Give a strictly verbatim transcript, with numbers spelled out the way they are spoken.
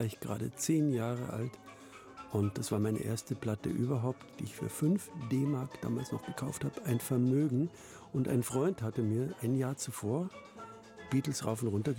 Ich gerade zehn Jahre alt und das war meine erste Platte überhaupt, die ich für fünf D-Mark damals noch gekauft habe. Ein Vermögen. Und ein Freund hatte mir ein Jahr zuvor Beatles rauf und runter